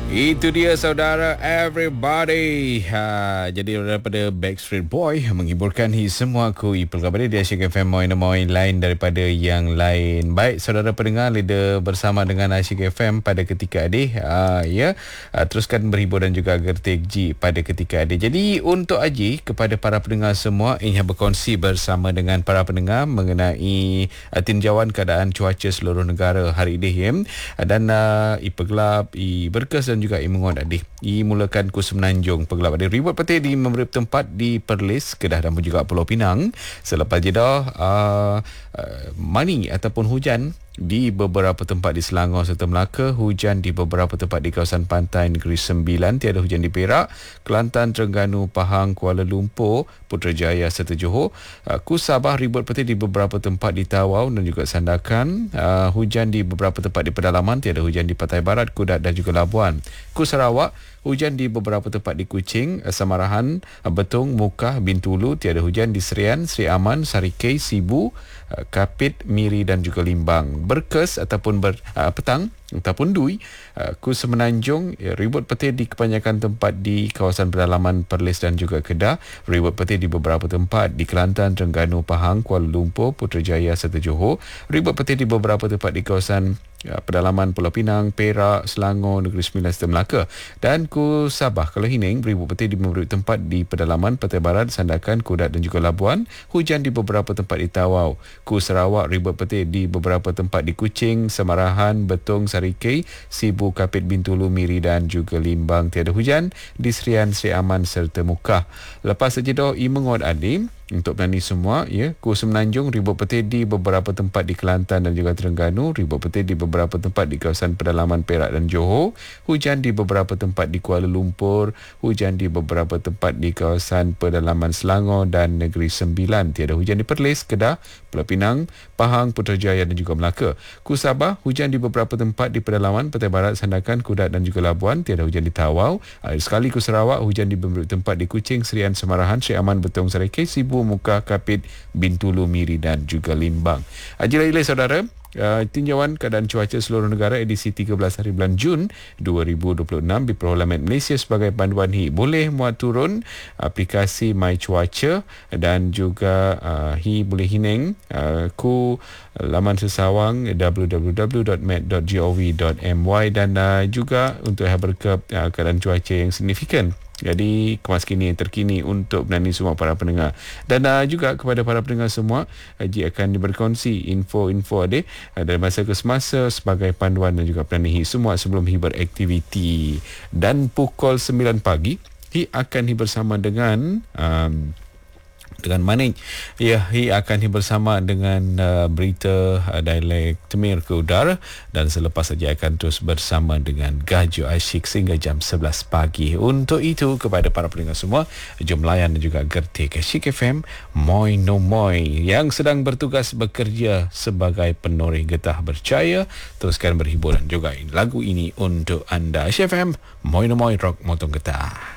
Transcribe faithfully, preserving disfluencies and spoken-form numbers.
Itu dia saudara everybody. Ha, jadi daripada Backstreet Boy menghiburkan hi semua ku ipul kabar di Asyik F M moi-moi lain daripada yang lain. Baik saudara pendengar, leader bersama dengan Asyik F M pada ketika adik. Ha, ya, ha, teruskan berhibur dan juga gertik G pada ketika adik. Jadi untuk Aji kepada para pendengar semua ingin berkongsi bersama dengan para pendengar mengenai uh, tinjauan keadaan cuaca seluruh negara hari ini ya. Dan uh, i pegelap, i berkes dan juga i menguat adik. I mulakan ku Semenanjung pegelap adik. Ribut peti di memberi tempat di Perlis, Kedah dan juga Pulau Pinang. Selepas jeda uh, uh, mani ataupun hujan di beberapa tempat di Selangor serta Melaka, hujan di beberapa tempat di kawasan pantai Negeri Sembilan, tiada hujan di Perak, Kelantan, Terengganu, Pahang, Kuala Lumpur, Putrajaya serta Johor. Uh, ku Sabah ribut peti di beberapa tempat di Tawau dan juga Sandakan, uh, hujan di beberapa tempat di pedalaman, tiada hujan di Pantai Barat, Kudat dan juga Labuan. Ku Sarawak hujan di beberapa tempat di Kuching, Samarahan, Betong, Mukah, Bintulu, tiada hujan di Serian, Seri Aman, Sarikei, Sibu, Kapit, Miri dan juga Limbang. Berkes ataupun ber, uh, petang ataupun dui, uh, ku Semenanjung ya, ribut peti di kebanyakan tempat di kawasan pedalaman Perlis dan juga Kedah, ribut peti di beberapa tempat di Kelantan, Terengganu, Pahang, Kuala Lumpur, Putrajaya serta Johor, ribut peti di beberapa tempat di kawasan ya, pedalaman Pulau Pinang, Perak, Selangor, Negeri Sembilan serta Melaka. Dan ku Sabah kalau Hining ribut peti di beberapa tempat di pedalaman Pantai Barat, Sandakan, Kudat dan juga Labuan, hujan di beberapa tempat di Tawau. Ku Sarawak ribut peti di beberapa tempat di Kuching, Samarahan, Betong, Sarikei, Sibu, Kapit, Bintulu, Miri dan juga Limbang, tiada hujan di Serian, Seri Aman serta Mukah. Lepas sejeda i menguat adim untuk penani semua ya, ku Semenanjung ribut peti di beberapa tempat di Kelantan dan juga Terengganu, ribut peti di beberapa tempat di kawasan pedalaman Perak dan Johor, hujan di beberapa tempat di Kuala Lumpur, hujan di beberapa tempat di kawasan pedalaman Selangor dan Negeri Sembilan, tiada hujan di Perlis, Kedah, Pulau Pinang, Pahang, Putrajaya dan juga Melaka. Ku Sabah hujan di beberapa tempat di pedalaman Pantai Barat, Sandakan, Kudat dan juga Labuan, tiada hujan di Tawau. Akhir sekali ku Sarawak hujan di beberapa tempat di Kuching, Serian, Samarahan, Seri Aman, Betong, Sarikei, Sibu, Mukah, Kapit, Bintulu, Miri dan juga Limbang. Ajilah saudara, uh, tinjauan keadaan cuaca seluruh negara edisi tiga belas hari bulan Jun dua ribu dua puluh enam di Parlimen Malaysia sebagai panduan hi. Boleh muat turun aplikasi My Cuaca dan juga uh, hi boleh hining uh, ku laman sesawang w w w dot met dot gov dot my dan uh, juga untuk berkep uh, keadaan cuaca yang signifikan. Jadi kemas kini yang terkini untuk menani semua para pendengar. Dan uh, juga kepada para pendengar semua, Haji akan berkongsi info-info adik uh, dari masa ke semasa sebagai panduan dan juga penani semua sebelum hi beraktiviti. Dan pukul sembilan pagi hi akan hi bersama dengan um, dengan Manik. Ya, hi akan hi bersama dengan uh, berita uh, dialek Temir ke udara dan selepas saja akan terus bersama dengan Gaju Asyik sehingga jam sebelas pagi. Untuk itu kepada para pendengar semua, jom layan dan juga gertik Asyik F M Moi No Moi yang sedang bertugas bekerja sebagai penoreh getah bercaya, teruskan berhibur dan juga lagu ini untuk anda. Asyik F M Moi No Moi Rock Motong Getah.